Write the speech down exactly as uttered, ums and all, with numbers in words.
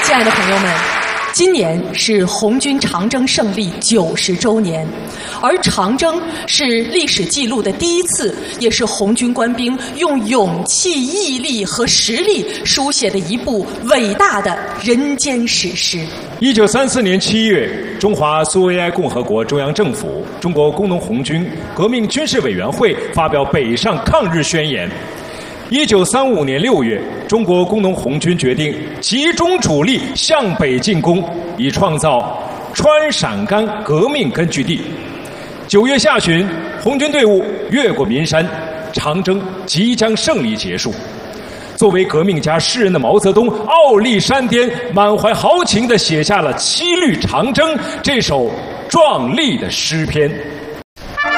亲爱的朋友们，今年是红军长征胜利九十周年，而长征是历史记录的第一次，也是红军官兵用勇气、毅力和实力书写的一部伟大的人间史诗。 一九三四年七月，中华苏维埃共和国中央政府、中国工农红军革命军事委员会发表北上抗日宣言。一九三五年六月，中国工农红军决定集中主力向北进攻，以创造川陕甘革命根据地。九月下旬，红军队伍越过岷山，长征即将胜利结束。作为革命家诗人的毛泽东傲立山巅，满怀豪情地写下了《七律长征》这首壮丽的诗篇。